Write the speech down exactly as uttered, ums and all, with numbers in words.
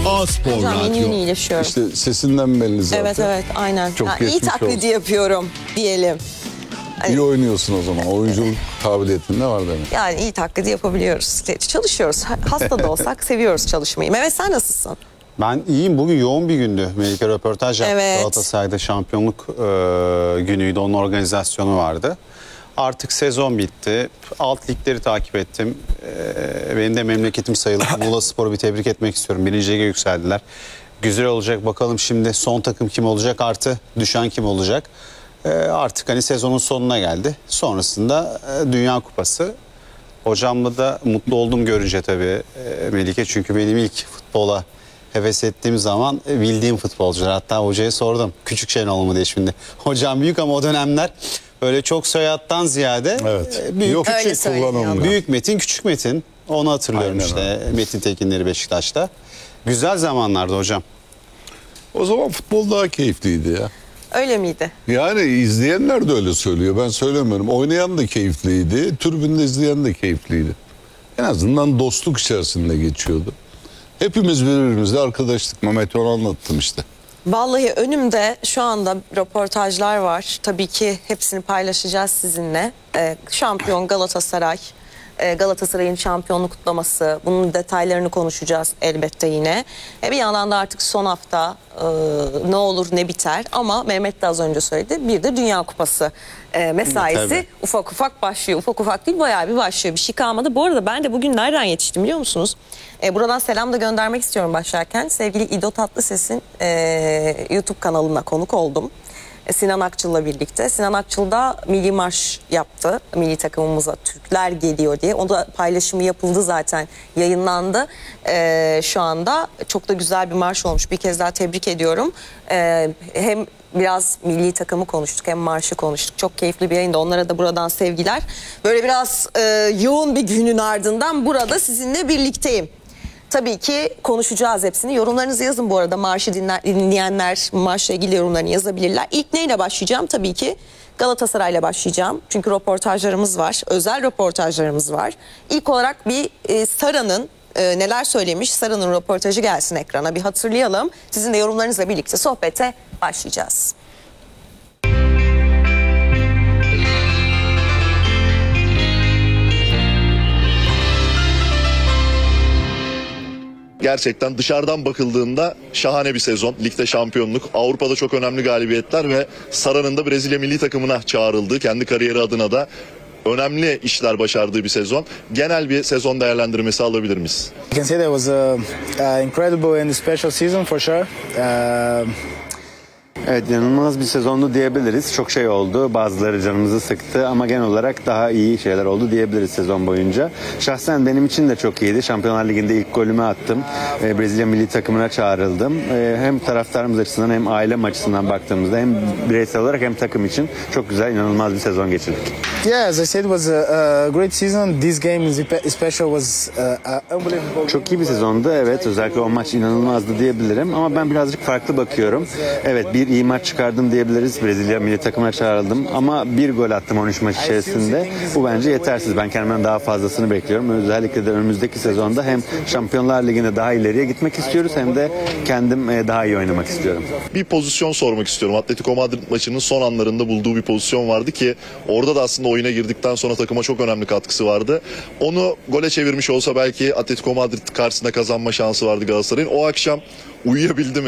A-Spor Hocam yeni Radyo. yeni iyileşiyorum. İşte sesinden belli zaten. Evet evet aynen. Çok Ha, iyi geçmiş taklidi olsun. yapıyorum diyelim. İyi oynuyorsun o zaman. Oyunculuk kabiliyetinde var demek. Yani iyi taklidi yapabiliyoruz. Çalışıyoruz. Hasta da olsak seviyoruz çalışmayı. Mehmet sen nasılsın? Ben iyiyim. Bugün yoğun bir gündü. Melike röportaj yaptı. Evet. Galatasaray'da şampiyonluk e, günüydü. Onun organizasyonu vardı. Artık sezon bitti. Alt ligleri takip ettim. E, benim de memleketim sayılır. Muğla Spor'u bir tebrik etmek istiyorum. Birinci lige yükseldiler. Güzel olacak. Bakalım şimdi son takım kim olacak, artı düşen kim olacak. E, artık hani sezonun sonuna geldi. Sonrasında e, Dünya Kupası. Hocamla da mutlu oldum görünce tabii e, Melike. Çünkü benim ilk futbola heves ettiğim zaman e, bildiğim futbolcular. Hatta hocaya sordum. Küçük Şenol mu diye şimdi. Hocam büyük ama o dönemler böyle çok soyaddan ziyade Evet. e, büyük, Yok Öyle şey söyleniyor. kullanılmıyor. büyük Metin, küçük Metin. Onu hatırlıyorum Aynen işte. öyle. Metin Tekinleri Beşiktaş'ta. Güzel zamanlardı hocam. O zaman futbol daha keyifliydi ya. Öyle miydi? Yani izleyenler de öyle söylüyor. Ben söylemiyorum. Oynayan da keyifliydi. Tribünde izleyen de keyifliydi. En azından dostluk içerisinde geçiyordu. Hepimiz birbirimizle arkadaştık. Mehmet onu anlattım işte. Vallahi önümde şu anda röportajlar var. Tabii ki hepsini paylaşacağız sizinle. Ee, şampiyon Galatasaray. Ee, Galatasaray'ın şampiyonluk kutlaması. Bunun detaylarını konuşacağız elbette yine. E, bir yandan da artık son hafta e, ne olur ne biter. Ama Mehmet de az önce söyledi. Bir de Dünya Kupası e, mesaisi Tabii. ufak ufak başlıyor. Ufak ufak değil bayağı bir başlıyor. Bir şey kalmadı. Bu arada ben de bugün nereden yetiştim biliyor musunuz? E, buradan selam da göndermek istiyorum başlarken. Sevgili İdo Tatlıses'in e, YouTube kanalına konuk oldum. E, Sinan Akçıl'la birlikte. Sinan Akçıl da milli marş yaptı. Milli takımımıza Türkler geliyor diye. O da paylaşımı yapıldı zaten. Yayınlandı. E, şu anda çok da güzel bir marş olmuş. Bir kez daha tebrik ediyorum. E, hem biraz milli takımı konuştuk hem marşı konuştuk. Çok keyifli bir yayında. Onlara da buradan sevgiler. Böyle biraz e, yoğun bir günün ardından burada sizinle birlikteyim. Tabii ki konuşacağız hepsini. Yorumlarınızı yazın bu arada. Marşı dinler, dinleyenler marşla ilgili yorumlarını yazabilirler. İlk neyle başlayacağım? Tabii ki Galatasaray'la başlayacağım. Çünkü röportajlarımız var. Özel röportajlarımız var. İlk olarak bir e, Sara'nın e, neler söylemiş? Sara'nın röportajı gelsin ekrana. Bir hatırlayalım. Sizin de yorumlarınızla birlikte sohbete başlayacağız. Gerçekten dışarıdan bakıldığında şahane bir sezon. Ligde şampiyonluk, Avrupa'da çok önemli galibiyetler ve Sara'nın da Brezilya milli takımına çağrıldığı, kendi kariyeri adına da önemli işler başardığı bir sezon. Genel bir sezon değerlendirmesi alabilir miyiz? I can say that was a, uh, incredible and special season for sure. Uh, Evet, inanılmaz bir sezondu diyebiliriz. Çok şey oldu. Bazıları canımızı sıktı ama genel olarak daha iyi şeyler oldu diyebiliriz sezon boyunca. Şahsen benim için de çok iyiydi. Şampiyonlar Ligi'nde ilk golümü attım. Ee, Brezilya milli takımına çağrıldım. Ee, hem taraftarımız açısından hem ailem açısından baktığımızda hem bireysel olarak hem takım için çok güzel, inanılmaz bir sezon geçirdik. yeah, as I said, it was a, a great season. This game in special was uh, uh, unbelievable. Çok iyi bir sezondu. Evet, özellikle o maç inanılmazdı diyebilirim. Ama ben birazcık farklı bakıyorum. Evet, bir iyi maç çıkardım diyebiliriz. Brezilya milli takımına çağrıldım. Ama bir gol attım on üç maç içerisinde. Bu bence yetersiz. Ben kendimden daha fazlasını bekliyorum. Özellikle de önümüzdeki sezonda hem Şampiyonlar Ligi'nde daha ileriye gitmek istiyoruz hem de kendim daha iyi oynamak istiyorum. Bir pozisyon sormak istiyorum. Atletico Madrid maçının son anlarında bulduğu bir pozisyon vardı ki orada da aslında oyuna girdikten sonra takıma çok önemli katkısı vardı. Onu gole çevirmiş olsa belki Atletico Madrid karşısında kazanma şansı vardı Galatasaray'ın. O akşam uyuyabildi mi?